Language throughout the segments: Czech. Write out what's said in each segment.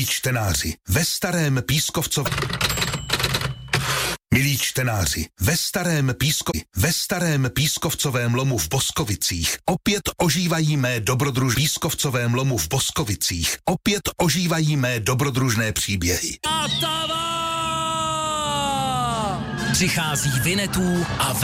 Milí čtenáři, ve starém Pískovcově... Milí čtenáři, ve starém Pískovcovém lomu v Boskovicích opět ožívají mé Pískovcovém lomu v Boskovicích opět ožívají mé dobrodružné příběhy. Přichází Vinetů a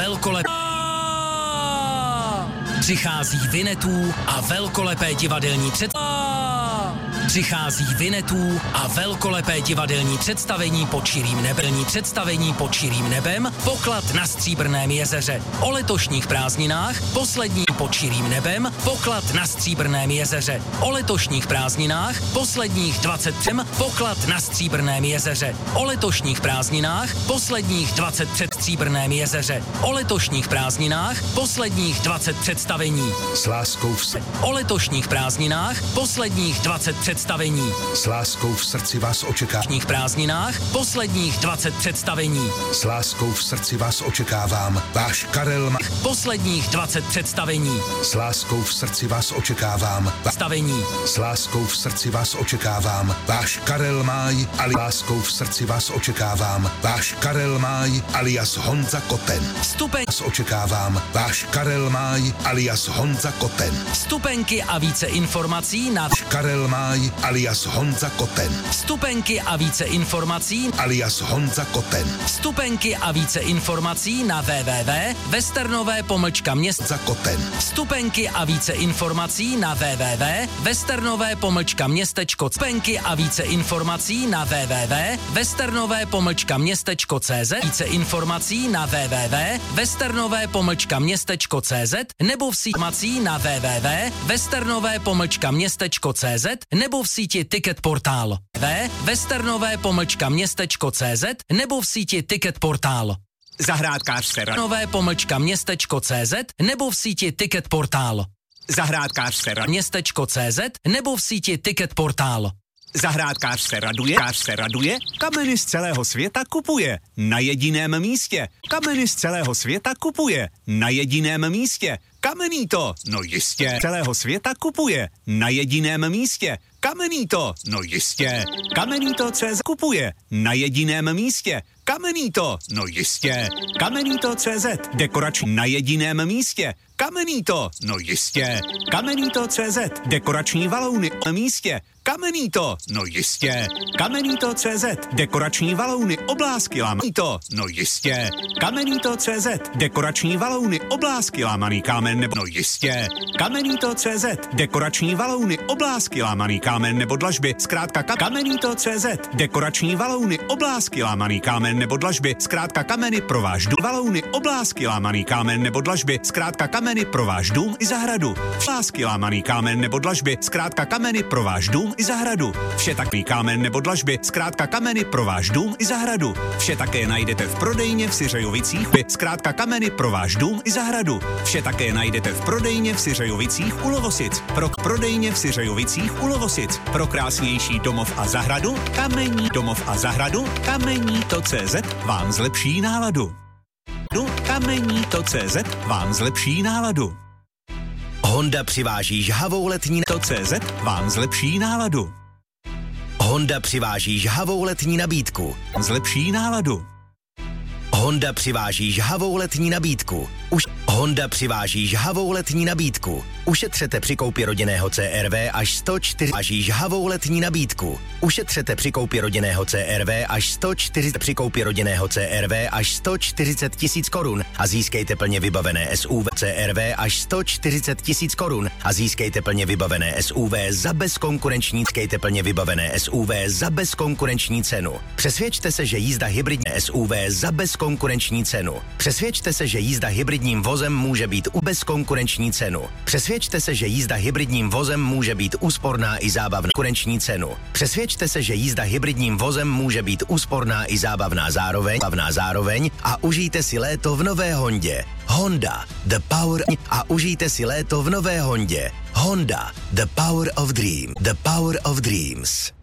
velkolepé divadelní Přichází Vinetů a velkolepé divadelní představení pod širým nebem, Poklad na Stříbrném jezeře. O letošních prázdninách poslední pod širým nebem, Poklad na Stříbrném jezeře. O letošních prázdninách posledních 23 Poklad na Stříbrném jezeře. O letošních prázdninách posledních 20 před Stříbrném jezeře. O letošních prázdninách posledních 20 představení. S láskou O letošních prázdninách posledních 20 představení. S láskou v srdci vás očekávám. V prázdninách posledních 20 představení. S láskou v srdci vás očekávám. Váš Karel Maj. Posledních 20 představení. S láskou v srdci vás očekávám. Stavení. S láskou v srdci vás očekávám. Váš Karel Máj, ali láskou v srdci vás očekávám. Váš Karel Máj, alias Honza Koten. Vstupenky očekávám. Váš Karel Máj, alias Honza Koten. Vstupenky a více informací na Karel Máj, alias Honza Koten. Vstupenky a více informací alias Honza Koten. Vstupenky a více informací na www.westernové-město Koten. Vstupenky a více informací na www.westernové-městečko. Vstupenky a více informací na www.westernové-městečko.cz. Více informací na www.westernové-městečko.cz nebo v síti na www.westernové-městečko.cz nebo v síti Ticket Portál. westernové-městečko.cz nebo v síti Ticket Portál. Zahrádkářské Nové-městečko.cz nebo v síti Ticket Portál. Zahrádkářské Městečko.cz nebo v síti Ticket Portál. Zahrádkář se raduje, kameny z celého světa kupuje na jediném místě. Kameny z celého světa kupuje na jediném místě. Kamenný to, no jistě. Celého světa kupuje na jediném místě. Kamenný to, no jistě. Kamenný to CZ kupuje na jediném místě. Kamenný to, no jistě. Kamenný to CZ dekorační na jediném místě. Kamenný to, no jistě. Kamenný to CZ dekorační valouny na místě. Kamenný to, no jistě. Kamenný to CZ dekorační valouny oblásky lámaný to, no jistě. Kamenný to CZ dekorační valouny oblásky lámaný kámen nebo no jistě. Kamenný to CZ dekorační valouny oblásky lámaný kámen nebo dlažby. Zkrátka Kamenný to CZ dekorační valouny oblásky lámaný kámen nebo dlažby. Zkrátka kameny pro váš dům. Valouny oblásky lámaný kámen nebo dlažby. Zkrátka kameny pro váš dům i zahradu. Oblásky lámaný kámen nebo dlažby. Zkrátka kameny pro váš dům i zahradu. Vše takový kámen nebo dlažby. Zkrátka kameny pro váš dům i zahradu. Vše také najdete v prodejně v Syřejovicích. Zkrátka kameny pro váš dům i zahradu. Vše také najdete v prodejně v Syřejovicích u Lovosic. Prodejně v Syřejovicích u Lovosic. Pro krásnější domov a zahradu, kamení domov a zahradu, kamení to CZ vám zlepší náladu. Kamení to CZ vám zlepší náladu. Honda přiváží žhavou letní to CZ vám zlepší náladu. Honda přiváží žhavou letní nabídku. Zlepší náladu. Honda přiváží žhavou letní nabídku. Honda přiváží žhavou letní nabídku. Ušetřete při koupi rodinného CRV až 104 až žhavou letní nabídku. Ušetřete při koupi rodinného CRV až 140 při koupi rodinného CRV až 140 tisíc korun a získejte plně vybavené SUV CRV až 140 tisíc korun a získejte plně vybavené SUV za bezkonkurenční za bezkonkurenční cenu. Přesvědčte se, že jízda hybridní SUV za bezkonkurenční cenu. Přesvědčte se, že jízda hybridním vozem může být u bezkonkurenční cenu. Přesvědčte se, že jízda hybridním vozem může být úsporná i zábavná konkurenční cenu. Přesvědčte se, že jízda hybridním vozem může být úsporná i zábavná zároveň a užijte si léto v nové Hondě. Honda, the power a užijte si léto v nové Hondě. Honda, the power of dreams.